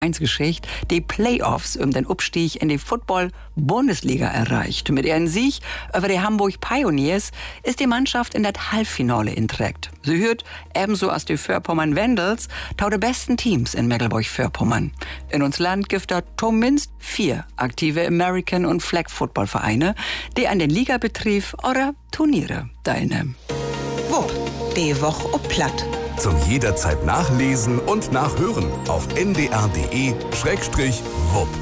Geschichte die Playoffs um den Abstieg in die Football-Bundesliga erreicht. Mit ihrem Sieg über die Hamburg Pioneers ist die Mannschaft in das Halbfinale inträgt. Sie hört ebenso als die Vorpommern Wendels tau de besten Teams in Mecklenburg-Vorpommern. In uns Land gibt es zumindest 4 aktive American- und Flag-Football-Vereine, die an den Ligabetrieb oder Turniere teilnehmen. Wupp, die Woche ob Platt. Zum jederzeit nachlesen und nachhören auf ndr.de/wupp.